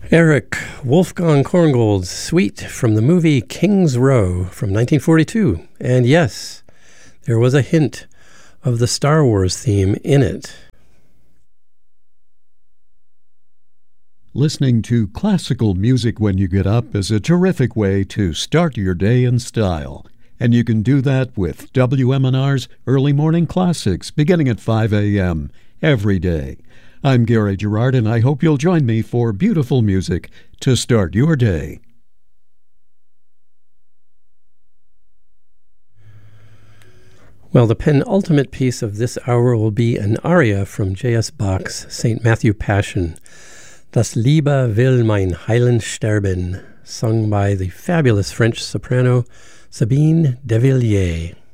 Eric Wolfgang Korngold's Suite from the movie King's Row from 1942. And yes, there was a hint of the Star Wars theme in it. Listening to classical music when you get up is a terrific way to start your day in style. And you can do that with WMNR's Early Morning Classics beginning at 5 a.m. every day. I'm Gary Gerard, and I hope you'll join me for beautiful music to start your day. Well, the penultimate piece of this hour will be an aria from J.S. Bach's St. Matthew Passion, Das Liebe will mein Heiland sterben, sung by the fabulous French soprano Sabine de Villiers.